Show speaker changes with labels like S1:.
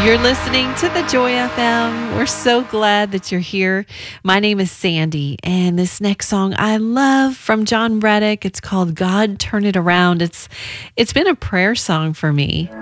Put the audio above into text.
S1: You're listening to the Joy FM. We're so glad that you're here. My name is Sandy, and this next song I love from John Reddick. It's called God Turn It Around. It's been a prayer song for me